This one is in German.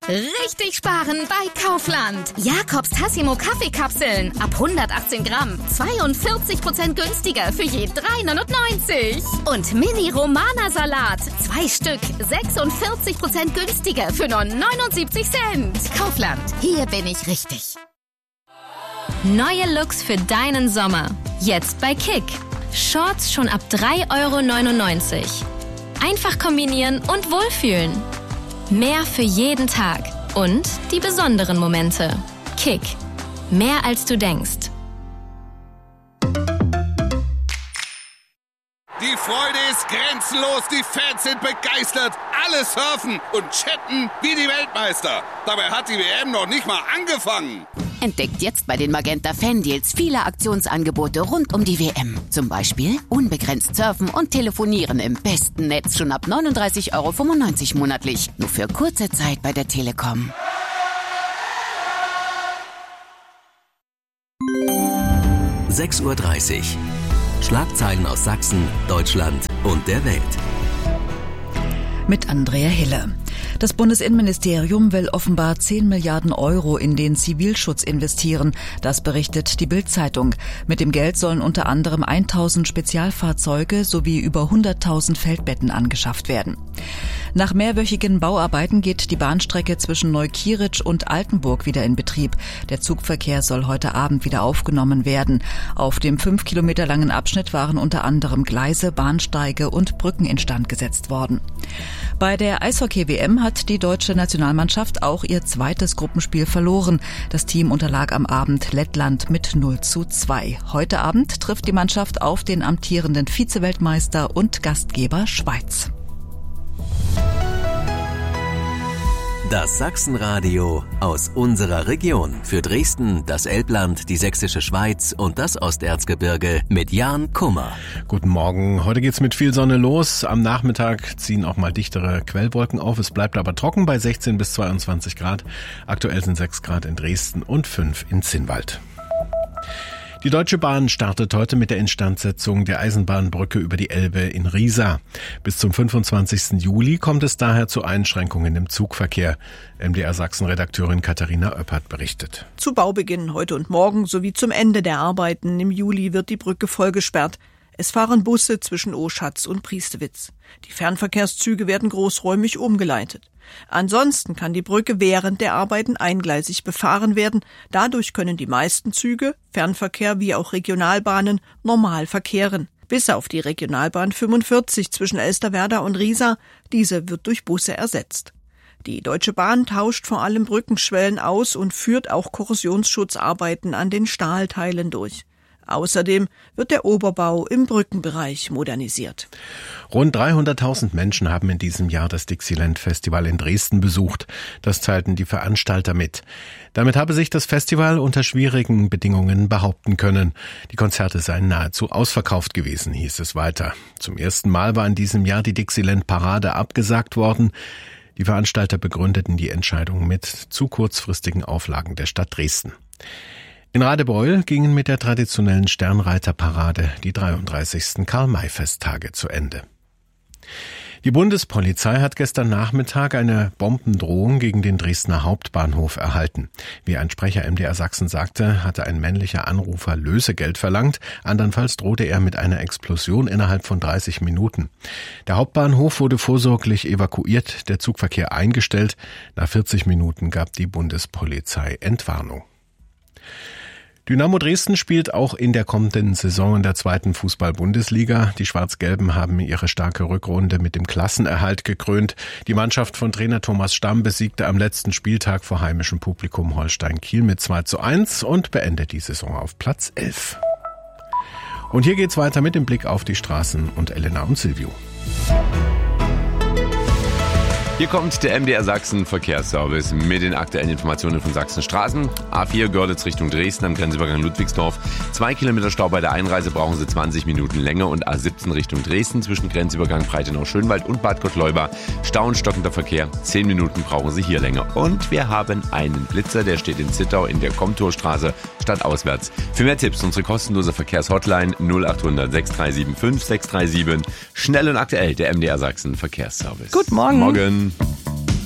Richtig sparen bei Kaufland. Jakobs Tassimo Kaffeekapseln ab 118 Gramm. 42% günstiger für je 3,99. Und Mini Romana Salat. 2 Stück. 46% günstiger für nur 79 Cent. Kaufland. Hier bin ich richtig. Neue Looks für deinen Sommer. Jetzt bei Kick. Shorts schon ab 3,99 €. Einfach kombinieren und wohlfühlen. Mehr für jeden Tag und die besonderen Momente. Kick. Mehr als du denkst. Die Freude ist grenzenlos, die Fans sind begeistert, alle surfen und chatten wie die Weltmeister. Dabei hat die WM noch nicht mal angefangen. Entdeckt jetzt bei den Magenta Fan-Deals viele Aktionsangebote rund um die WM. Zum Beispiel unbegrenzt surfen und telefonieren im besten Netz schon ab 39,95 € monatlich. Nur für kurze Zeit bei der Telekom. (6:30 Uhr). Schlagzeilen aus Sachsen, Deutschland und der Welt. Mit Andrea Hille. Das Bundesinnenministerium will offenbar 10 Milliarden € in den Zivilschutz investieren. Das berichtet die Bild-Zeitung. Mit dem Geld sollen unter anderem 1000 Spezialfahrzeuge sowie über 100.000 Feldbetten angeschafft werden. Nach mehrwöchigen Bauarbeiten geht die Bahnstrecke zwischen Neukieritz und Altenburg wieder in Betrieb. Der Zugverkehr soll heute Abend wieder aufgenommen werden. Auf dem 5 Kilometer langen Abschnitt waren unter anderem Gleise, Bahnsteige und Brücken instand gesetzt worden. Bei der Eishockey-WM hat die deutsche Nationalmannschaft auch ihr zweites Gruppenspiel verloren. Das Team unterlag am Abend Lettland mit 0:2. Heute Abend trifft die Mannschaft auf den amtierenden Vize-Weltmeister und Gastgeber Schweiz. Das Sachsenradio aus unserer Region. Für Dresden, das Elbland, die Sächsische Schweiz und das Osterzgebirge mit Jan Kummer. Guten Morgen. Heute geht's mit viel Sonne los. Am Nachmittag ziehen auch mal dichtere Quellwolken auf. Es bleibt aber trocken bei 16 bis 22 Grad. Aktuell sind 6 Grad in Dresden und 5 in Zinnwald. Die Deutsche Bahn startet heute mit der Instandsetzung der Eisenbahnbrücke über die Elbe in Riesa. Bis zum 25. Juli kommt es daher zu Einschränkungen im Zugverkehr. MDR Sachsen-Redakteurin Katharina Oeppert berichtet. Zu Baubeginn heute und morgen sowie zum Ende der Arbeiten im Juli wird die Brücke vollgesperrt. Es fahren Busse zwischen Oschatz und Priestewitz. Die Fernverkehrszüge werden großräumig umgeleitet. Ansonsten kann die Brücke während der Arbeiten eingleisig befahren werden. Dadurch können die meisten Züge, Fernverkehr wie auch Regionalbahnen, normal verkehren. Bis auf die Regionalbahn 45 zwischen Elsterwerda und Riesa. Diese wird durch Busse ersetzt. Die Deutsche Bahn tauscht vor allem Brückenschwellen aus und führt auch Korrosionsschutzarbeiten an den Stahlteilen durch. Außerdem wird der Oberbau im Brückenbereich modernisiert. Rund 300.000 Menschen haben in diesem Jahr das Dixieland Festival in Dresden besucht. Das teilten die Veranstalter mit. Damit habe sich das Festival unter schwierigen Bedingungen behaupten können. Die Konzerte seien nahezu ausverkauft gewesen, hieß es weiter. Zum ersten Mal war in diesem Jahr die Dixieland Parade abgesagt worden. Die Veranstalter begründeten die Entscheidung mit zu kurzfristigen Auflagen der Stadt Dresden. In Radebeul gingen mit der traditionellen Sternreiterparade die 33. Karl-May-Festtage zu Ende. Die Bundespolizei hat gestern Nachmittag eine Bombendrohung gegen den Dresdner Hauptbahnhof erhalten. Wie ein Sprecher MDR Sachsen sagte, hatte ein männlicher Anrufer Lösegeld verlangt. Andernfalls drohte er mit einer Explosion innerhalb von 30 Minuten. Der Hauptbahnhof wurde vorsorglich evakuiert, der Zugverkehr eingestellt. Nach 40 Minuten gab die Bundespolizei Entwarnung. Dynamo Dresden spielt auch in der kommenden Saison in der 2. Fußball-Bundesliga. Die Schwarz-Gelben haben ihre starke Rückrunde mit dem Klassenerhalt gekrönt. Die Mannschaft von Trainer Thomas Stamm besiegte am letzten Spieltag vor heimischem Publikum Holstein Kiel mit 2:1 und beendet die Saison auf Platz 11. Und hier geht's weiter mit dem Blick auf die Straßen und Elena und Silvio. Hier kommt der MDR Sachsen Verkehrsservice mit den aktuellen Informationen von Sachsen Straßen. A4 Görlitz Richtung Dresden am Grenzübergang Ludwigsdorf. 2 Kilometer Stau bei der Einreise, brauchen Sie 20 Minuten länger. Und A17 Richtung Dresden zwischen Grenzübergang Breitenau-Schönwald und Bad Gottleuba. Stau und stockender Verkehr. 10 Minuten brauchen Sie hier länger. Und wir haben einen Blitzer, der steht in Zittau in der Komtorstraße stadtauswärts. Für mehr Tipps unsere kostenlose Verkehrshotline 0800 6375 637. Schnell und aktuell der MDR Sachsen Verkehrsservice. Guten Morgen. Morgen.